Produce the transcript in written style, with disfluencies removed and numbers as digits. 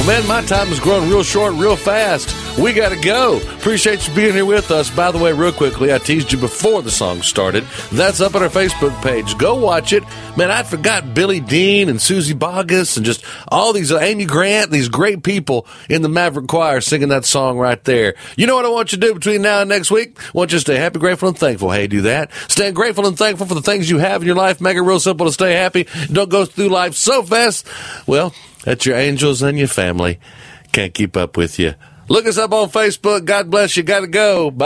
man, my time is growing real short, real fast. We got to go. Appreciate you being here with us. By the way, real quickly, I teased you before the song started. That's up on our Facebook page. Go watch it. Man, I forgot Billy Dean and Susie Bogus and just all these, Amy Grant, these great people in the Maverick Choir singing that song right there. You know what I want you to do between now and next week? I want you to stay happy, grateful, and thankful. Hey, do that. Stay grateful and thankful for the things you have in your life. Make it real simple to stay happy. Don't go through life so fast. Well, that's your angels and your family. Can't keep up with you. Look us up on Facebook. God bless you. Got to go. Bye.